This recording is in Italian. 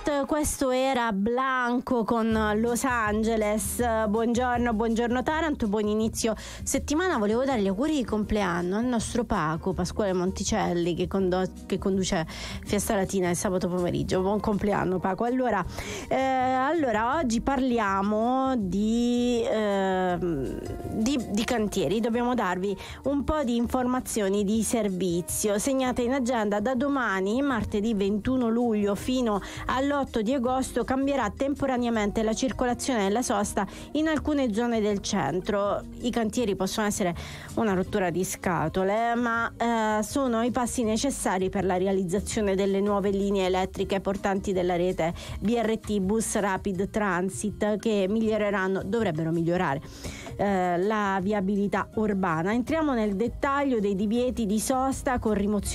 Street, questo era Blanco con Los Angeles. Buongiorno Taranto, buon inizio settimana. Volevo dare gli auguri di compleanno al nostro Paco Pasquale Monticelli che conduce Fiesta Latina il sabato pomeriggio. Buon compleanno Paco. Allora oggi parliamo di cantieri. Dobbiamo darvi un po' di informazioni di servizio. Segnate in agenda: da domani, martedì 21 luglio fino all'8 di agosto, cambierà temporaneamente la circolazione della sosta in alcune zone del centro. I cantieri possono essere una rottura di scatole, ma sono i passi necessari per la realizzazione delle nuove linee elettriche portanti della rete BRT Bus Rapid Transit, che dovrebbero migliorare la viabilità urbana. Entriamo nel dettaglio dei divieti di sosta con rimozione